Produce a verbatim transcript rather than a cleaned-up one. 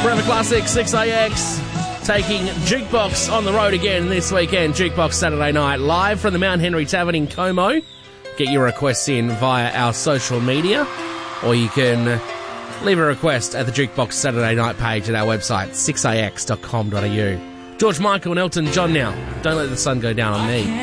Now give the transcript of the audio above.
Forever Classic, six A X, taking Jukebox on the road again this weekend. Jukebox Saturday night, live from the Mount Henry Tavern in Como. Get your requests in via our social media, or you can leave a request at the Jukebox Saturday night page at our website, six a x dot com dot a u. George Michael and Elton John now. Don't let the sun go down on me.